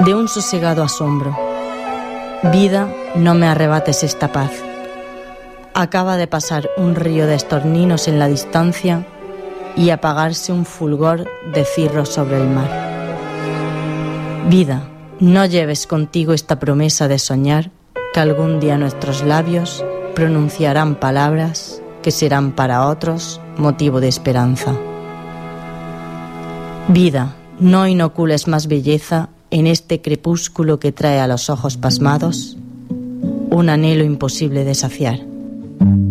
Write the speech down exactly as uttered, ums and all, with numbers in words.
de un sosegado asombro. Vida, no me arrebates esta paz. Acaba de pasar un río de estorninos en la distancia y apagarse un fulgor de cirros sobre el mar. Vida, no lleves contigo esta promesa de soñar que algún día nuestros labios pronunciarán palabras que serán para otros motivo de esperanza. Vida, no inocules más belleza en este crepúsculo que trae a los ojos pasmados un anhelo imposible de saciar.